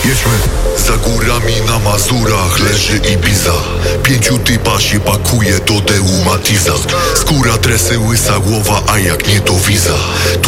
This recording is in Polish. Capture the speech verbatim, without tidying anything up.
Jedźmy. Za górami na Mazurach leży Ibiza. Pięciu typa się pakuje do Deu Matiza. Skóra, dresy, łysa głowa, a jak nie to wiza. Tu